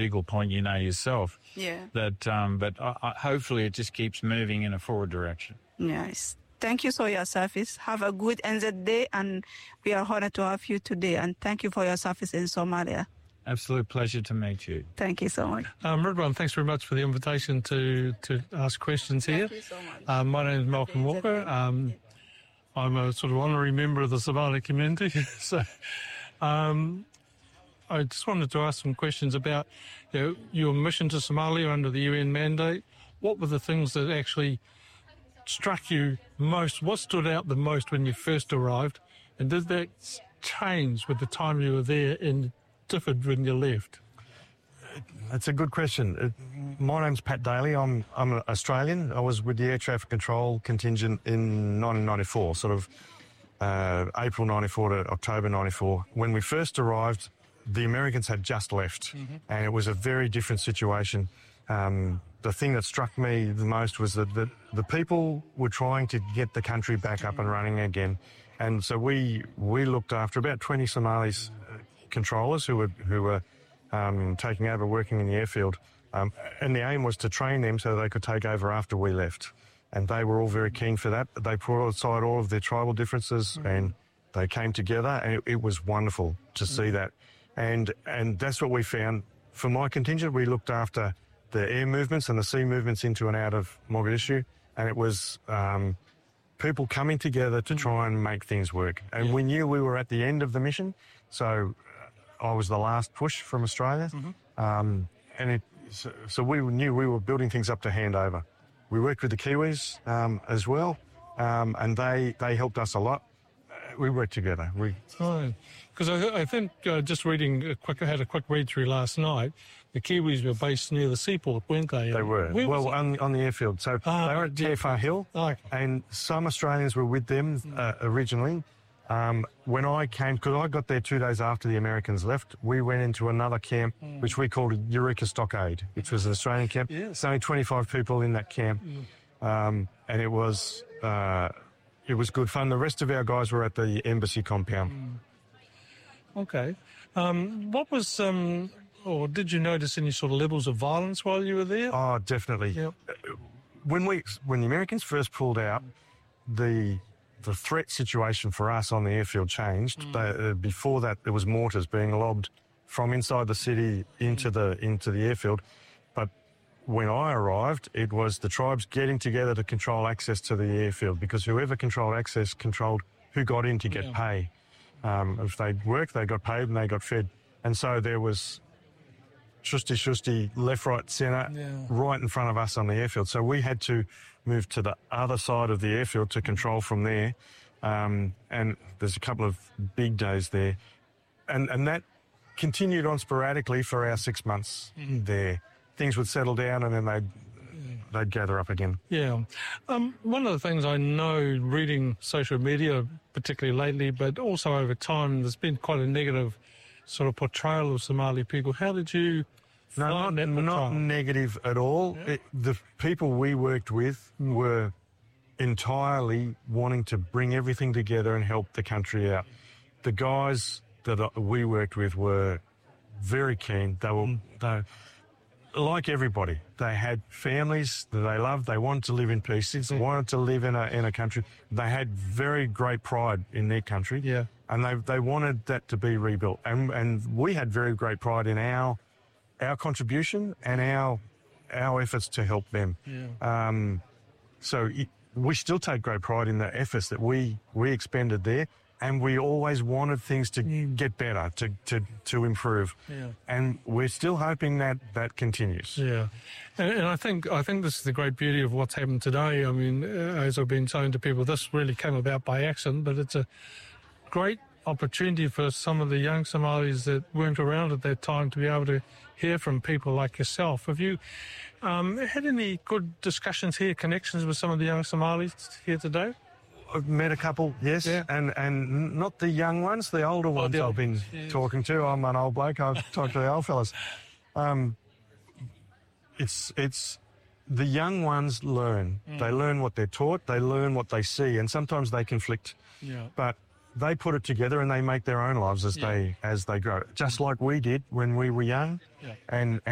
political point, you know yourself. Yeah. But hopefully it just keeps moving in a forward direction. Yes. Thank you for your service. Have a good NZ day, and we are honored to have you today. And thank you for your service in Somalia. Absolute pleasure to meet you. Thank you so much. Ridwan, thanks very much for the invitation to ask questions here. Thank you so much. My name is Malcolm Walker. I'm a sort of honorary member of the Somali community. So I just wanted to ask some questions about your mission to Somalia under the UN mandate. What were the things that actually struck you most? What stood out the most when you first arrived? And did that change with the time you were there and differed when you left? That's a good question. My name's Pat Daly. I'm an Australian. I was with the Air Traffic Control contingent in 1994, sort of April 94 to October 94. When we first arrived, the Americans had just left, and it was a very different situation. The thing that struck me the most was that the people were trying to get the country back up and running again. And so we looked after about 20 Somalis controllers who were taking over, working in the airfield. And the aim was to train them so they could take over after we left. And they were all very keen for that. They put aside all of their tribal differences and they came together, and it was wonderful to see that. And that's what we found. For my contingent, we looked after the air movements and the sea movements into and out of Mogadishu, and it was people coming together to try and make things work. And we knew we were at the end of the mission, so I was the last push from Australia, so we knew we were building things up to hand over. We worked with the Kiwis as well, and they helped us a lot. We worked together. Because I think just reading I had a quick read through last night. The Kiwis were based near the seaport, weren't they? They were. Well, on the airfield. So they were at Tefar Hill, and some Australians were with them originally. When I came, because I got there 2 days after the Americans left, we went into another camp, which we called Eureka Stockade, which was an Australian camp. There's only 25 people in that camp, and it was good fun. The rest of our guys were at the embassy compound. Okay. What was, or did you notice any sort of levels of violence while you were there? Oh, definitely. Yep. When the Americans first pulled out, the threat situation for us on the airfield changed. Before that, there was mortars being lobbed from inside the city into the airfield. But when I arrived, it was the tribes getting together to control access to the airfield, because whoever controlled access controlled who got in to get pay. If they worked, they got paid and they got fed. And so there was shusti, left, right, centre, right in front of us on the airfield. So we had to move to the other side of the airfield to control from there. And there's a couple of big days there. And that continued on sporadically for our 6 months there. Things would settle down and then they'd gather up again. Yeah. One of the things I know, reading social media, particularly lately, but also over time, there's been quite a negative sort of portrayal of Somali people. How did you find that portrayal? Not negative at all. Yeah. The people we worked with were entirely wanting to bring everything together and help the country out. The guys that we worked with were very keen. They were like everybody. They had families that they loved. They wanted to live in peace. They wanted to live in a country. They had very great pride in their country. Yeah. And they wanted that to be rebuilt. And we had very great pride in our contribution and our efforts to help them. Yeah. So we still take great pride in the efforts that we expended there. And we always wanted things to get better, to improve. Yeah. And we're still hoping that continues. Yeah. And I think this is the great beauty of what's happened today. I mean, as I've been saying to people, this really came about by accident, but it's a great opportunity for some of the young Somalis that weren't around at that time to be able to hear from people like yourself. Have you had any good discussions here, connections with some of the young Somalis here today? I've met a couple, yes, and not the young ones, the older ones I've been talking to. I'm an old bloke, I've talked to the old fellas. It's the young ones learn. They learn what they're taught, they learn what they see, and sometimes they conflict. Yeah. But they put it together and they make their own lives as they grow, just like we did when we were young. Yeah. And